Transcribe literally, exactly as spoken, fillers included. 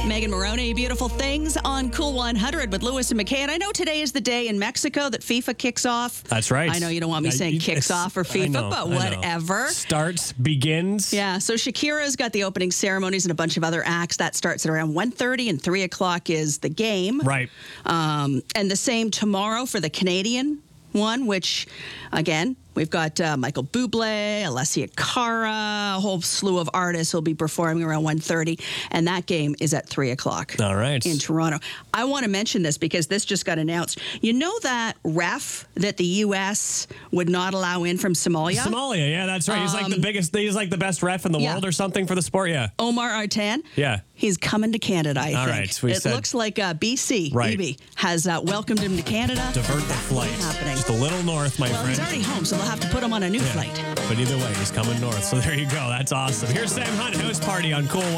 Megan Maroney, Beautiful Things on Cool one hundred with Lewis and McKay. And I know today is the day in Mexico that FIFA kicks off. That's right. I know you don't want me I- saying it's- kicks off or I FIFA, know, but I know. whatever. Starts, begins. Yeah, so Shakira's got the opening ceremonies and a bunch of other acts. That starts at around one thirty, and three o'clock is the game. Right. Um, and the same tomorrow for the Canadian one, which, again, we've got uh, Michael Bublé, Alessia Cara, a whole slew of artists will be performing around one thirty, and that game is at three o'clock. All right. In Toronto. I want to mention this because this just got announced. You know that ref that the U S would not allow in from Somalia? Somalia, yeah, that's right. He's like the Um, biggest, he's like the best ref in the yeah. world or something for the sport, yeah. Omar Artan? Yeah. He's coming to Canada, I All think. right, we it said- looks like uh, B C, Right. E B, has uh, welcomed him to Canada. Divert the flight. Happening. Just a little north, my Well, friend. he's already home, so they'll have to put him on a new Yeah. flight. But either way, he's coming north. So there you go. That's awesome. Here's Sam Hunt, house party on Cool